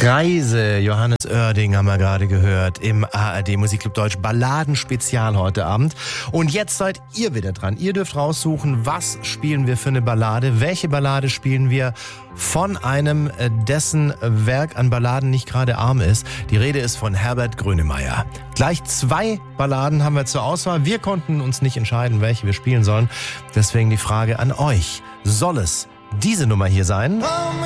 Kreise, Johannes Oerding haben wir gerade gehört im ARD Musikclub Deutsch Balladen-Spezial heute Abend. Und jetzt seid ihr wieder dran. Ihr dürft raussuchen, was spielen wir für eine Ballade, welche Ballade spielen wir von einem, dessen Werk an Balladen nicht gerade arm ist. Die Rede ist von Herbert Grönemeyer. Gleich 2 Balladen haben wir zur Auswahl. Wir konnten uns nicht entscheiden, welche wir spielen sollen. Deswegen die Frage an euch. Soll es diese Nummer hier sein?